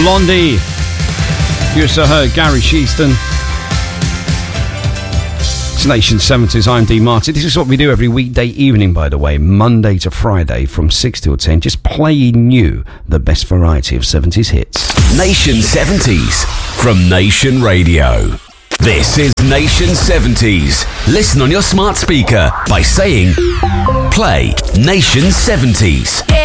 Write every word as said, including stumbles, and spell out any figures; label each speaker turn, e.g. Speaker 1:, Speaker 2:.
Speaker 1: Blondie. You also heard Gary Sheaston. It's Nation seventies. I'm Dean Martin. This is what we do every weekday evening, by the way, Monday to Friday from six till ten, just playing you the best variety of seventies hits.
Speaker 2: Nation seventies from Nation Radio. This is Nation seventies. Listen on your smart speaker by saying, play Nation seventies.
Speaker 3: Yeah.